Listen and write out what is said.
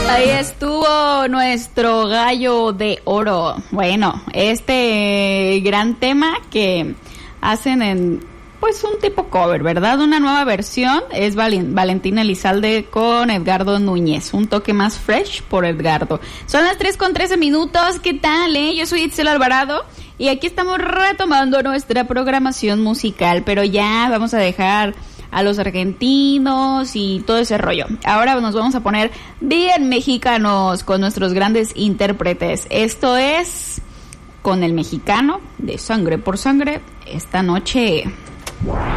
Ahí estuvo nuestro gallo de oro. Bueno, este gran tema que hacen en, pues, un tipo cover, ¿verdad? Una nueva versión es Valentina Elizalde con Edgardo Núñez. Un toque más fresh por Edgardo. Son las 3:13. ¿Qué tal, Yo soy Itzel Alvarado y aquí estamos retomando nuestra programación musical, pero ya vamos a dejar a los argentinos y todo ese rollo. Ahora nos vamos a poner bien mexicanos con nuestros grandes intérpretes. Esto es con el mexicano de Sangre por Sangre esta noche.